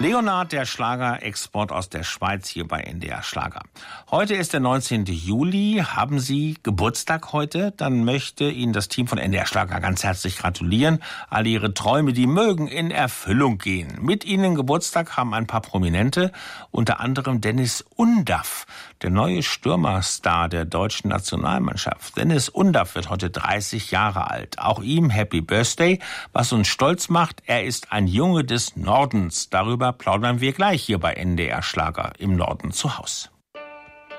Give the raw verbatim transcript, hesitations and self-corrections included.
Leonard, der Schlagerexport aus der Schweiz, hier bei N D R Schlager. Heute ist der neunzehnte Juli. Haben Sie Geburtstag heute? Dann möchte Ihnen das Team von N D R Schlager ganz herzlich gratulieren. Alle Ihre Träume, die mögen in Erfüllung gehen. Mit Ihnen Geburtstag haben ein paar Prominente, unter anderem Dennis Undaff, der neue Stürmerstar der deutschen Nationalmannschaft. Dennis Undaff wird heute dreißig Jahre alt. Auch ihm Happy Birthday. Was uns stolz macht, er ist ein Junge des Nordens. Darüber plaudern wir gleich hier bei N D R Schlager im Norden zu Haus.